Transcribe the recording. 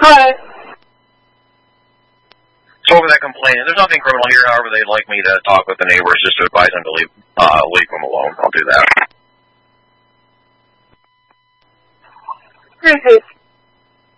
Hi. So over that complaint, there's nothing criminal here. However, they'd like me to talk with the neighbors just to advise them to leave them alone. I'll do that. Appreciate